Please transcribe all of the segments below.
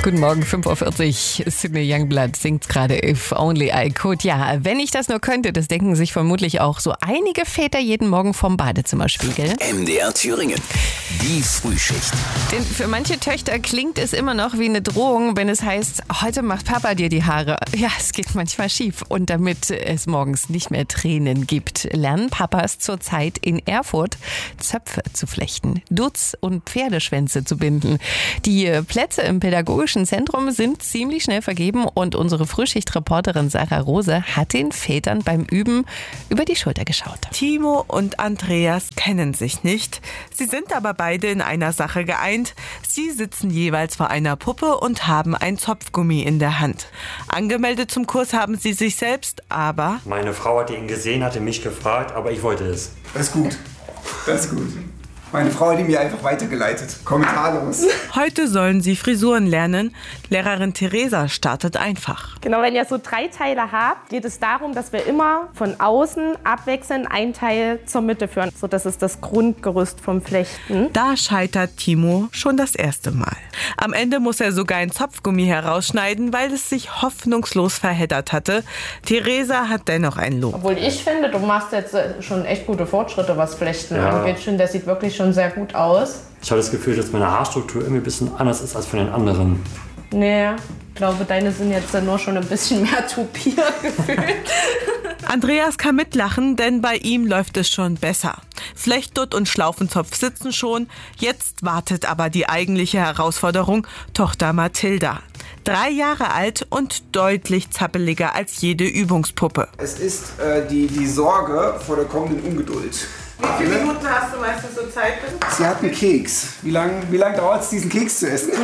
Guten Morgen, 5:40 Uhr. Sydney Youngblood singt gerade If Only I Could. Ja, wenn ich das nur könnte, das denken sich vermutlich auch so einige Väter jeden Morgen vom Badezimmerspiegel. MDR Thüringen, die Frühschicht. Denn für manche Töchter klingt es immer noch wie eine Drohung, wenn es heißt, heute macht Papa dir die Haare. Ja, es geht manchmal schief. Und damit es morgens nicht mehr Tränen gibt, lernen Papas zurzeit in Erfurt Zöpfe zu flechten, Dutz- und Pferdeschwänze zu binden. Die Plätze im pädagogischen Zentrum sind ziemlich schnell vergeben und unsere Frühschicht-Reporterin Sarah Rose hat den Vätern beim Üben über die Schulter geschaut. Timo und Andreas kennen sich nicht. Sie sind aber beide in einer Sache geeint. Sie sitzen jeweils vor einer Puppe und haben ein Zopfgummi in der Hand. Angemeldet zum Kurs haben sie sich selbst, aber... Meine Frau hatte ihn gesehen, hatte mich gefragt, aber ich wollte es. Das ist gut. Das ist gut. Meine Frau hat ihn mir einfach weitergeleitet. Kommentarlos. Heute sollen sie Frisuren lernen. Lehrerin Theresa startet einfach. Genau, wenn ihr so 3 Teile habt, geht es darum, dass wir immer von außen abwechselnd ein Teil zur Mitte führen. So, das ist das Grundgerüst vom Flechten. Da scheitert Timo schon das erste Mal. Am Ende muss er sogar ein Zopfgummi herausschneiden, weil es sich hoffnungslos verheddert hatte. Theresa hat dennoch ein Lob. Obwohl ich finde, du machst jetzt schon echt gute Fortschritte, was Flechten angeht. Der sieht wirklich schon sehr gut aus. Ich habe das Gefühl, dass meine Haarstruktur irgendwie ein bisschen anders ist als von den anderen. Nee, ich glaube, deine sind jetzt nur schon ein bisschen mehr tupiert gefühlt. Andreas kann mitlachen, denn bei ihm läuft es schon besser. Flechtdutt und Schlaufenzopf sitzen schon. Jetzt wartet aber die eigentliche Herausforderung, Tochter Mathilda. 3 Jahre alt und deutlich zappeliger als jede Übungspuppe. Es ist die Sorge vor der kommenden Ungeduld. Wie viele Minuten hast du meistens so Zeit? Sie hat einen Keks. Wie lang dauert es, diesen Keks zu essen?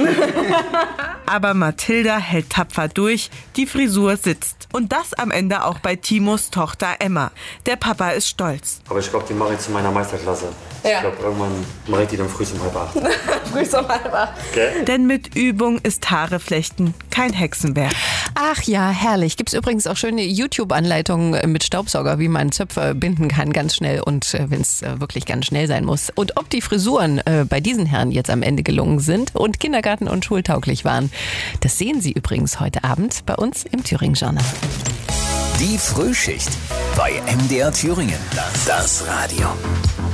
Aber Mathilda hält tapfer durch, die Frisur sitzt. Und das am Ende auch bei Timos Tochter Emma. Der Papa ist stolz. Aber ich glaube, die mache ich zu meiner Meisterklasse. Ja. Ich glaube, irgendwann mache ich die dann früh um 7:30. Früh um 7:30. Okay. Denn mit Übung ist Haare flechten kein Hexenwerk. Ach ja, herrlich. Gibt's übrigens auch schöne YouTube-Anleitungen mit Staubsauger, wie man Zöpfe binden kann, ganz schnell und wenn es wirklich ganz schnell sein muss. Und ob die Frisuren bei diesen Herren jetzt am Ende gelungen sind und Kindergarten- und schultauglich waren, das sehen Sie übrigens heute Abend bei uns im Thüringen-Journal. Die Frühschicht bei MDR Thüringen. Das Radio.